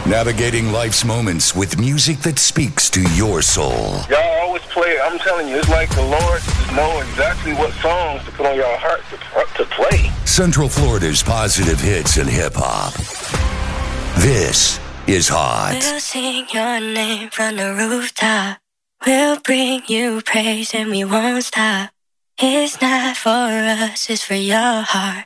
Navigating life's moments with music that speaks to your soul. Y'all always play it. I'm telling you, it's like the Lord just know exactly what songs to put on your heart to play. Central Florida's positive hits and hip-hop. This is Hot. We'll sing your name from the rooftop. We'll bring you praise and we won't stop. It's not for us, it's for your heart.